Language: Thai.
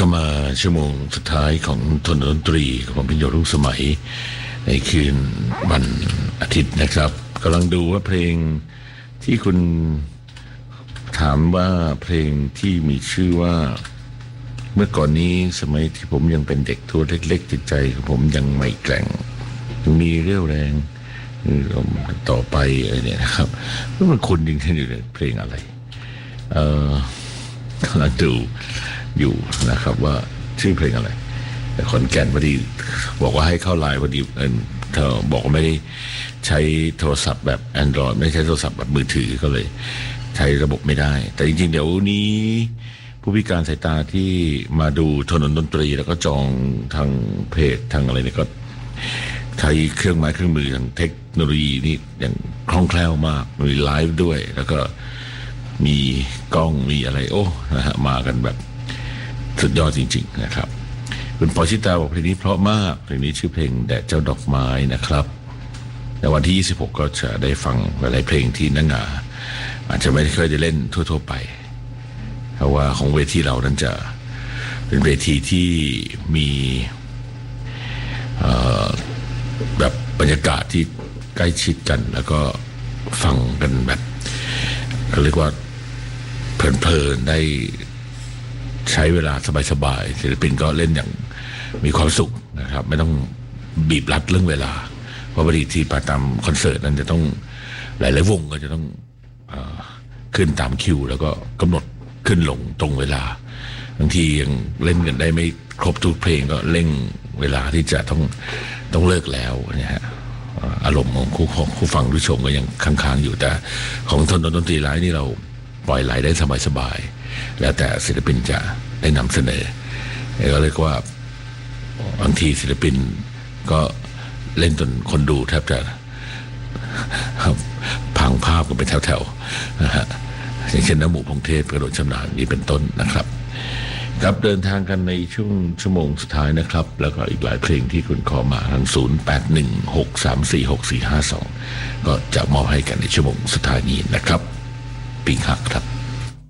ก็มาชั่วโมงสุดท้ายของทนดนตรีของผมเป็นโยรุ่งสมัยในคืนวันอาทิตย์นะครับกำลังดูว่าเพลงที่คุณถามว่าเพลงที่มีชื่อว่าเมื่อก่อนนี้สมัยที่ผมยังเป็นเด็กตัวเล็กๆจิตใจของผมยังไม่แกร่งยังมีเรี่ยวแรงต่อไปอะไรเนี่ยนะครับแล้วมันคุณจริงๆอยู่เพลงอะไรกำลังดูอยู่นะครับว่าชื่อเพลงอะไรแต่ขอนแก่นพอดีบอกว่าให้เข้าไลน์พอดีเธอบอกว่าไม่ได้ใช้โทรศัพท์แบบ Android ไม่ใช้โทรศัพท์แบบมือถือก็เลยใช้ระบบไม่ได้แต่จริงๆเดี๋ยวนี้ผู้พิการสายตาที่มาดูถนนดนตรีแล้วก็จองทางเพจทางอะไรเนี่ยก็ใช้เครื่องไม้เครื่องมือทางเทคโนโลยีนี่อย่างคล่องแคล่วมากมีไลฟ์ด้วยแล้วก็มีกล้องมีอะไรนะฮะมากันแบบสุดยอดจริงๆนะครับคุณปอชิตาบอกเพลงนี้เพราะมากเพลงนี้ชื่อเพลงแดดเจ้าดอกไม้นะครับในวันที่26ก็จะได้ฟังหลายเพลงที่นังงาอาจจะไม่ได้เคยได้เล่นทั่วๆไปเพราะว่าของเวทีเรานั้นจะเป็นเวทีที่มีแบบบรรยากาศที่ใกล้ชิดกันแล้วก็ฟังกันแบบเรียกว่าเพลินๆได้ใช้เวลาสบายๆศิลปินก็เล่นอย่างมีความสุขนะครับไม่ต้องบีบรัดเรื่องเวลาเพราะบางทีไปตามคอนเสิร์ตนั้นจะต้องหลายๆวงก็จะต้องขึ้นตามคิวแล้วก็กำหนดขึ้นลงตรงเวลาบางทียังเล่นกันได้ไม่ครบทุกเพลงก็เร่งเวลาที่จะต้องเลิกแล้วเนี่ยฮะอารมณ์ของคู่ฟังผู้ชมก็ยังค้างๆอยู่แต่ของทนดนตรีไลฟ์นี่เราปล่อยไหลได้สบายๆแล้วแต่ศิลปินจะได้นำเสนอก็เรียกว่าบางทีศิลปินก็เล่นจนคนดูแทบจะพังภาพกันไปแถวๆนะฮะอย่างเช่นน้ำหมูพงเทพกระโดดชำนาญนี่เป็นต้นนะครับครับเดินทางกันในช่วงชั่วโมงสุดท้ายนะครับแล้วก็อีกหลายเพลงที่คุณขอมาทาง0816346452ก็จะมอบให้กันในชั่วโมงสุดท้ายนี้นะครับปิงฮักครับ